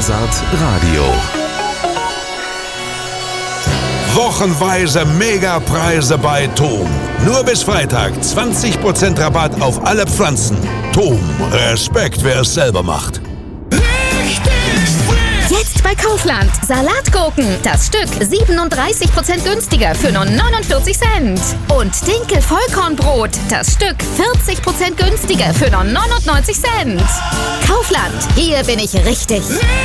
Spar-Saat Radio. Wochenweise Megapreise bei TOM. Nur bis Freitag 20% Rabatt auf alle Pflanzen. TOM, Respekt, wer es selber macht. Jetzt bei Kaufland. Salatgurken. Das Stück 37% günstiger für nur 49 Cent. Und Dinkel-Vollkornbrot. Das Stück 40% günstiger für nur 99 Cent. Kaufland. Hier bin ich richtig.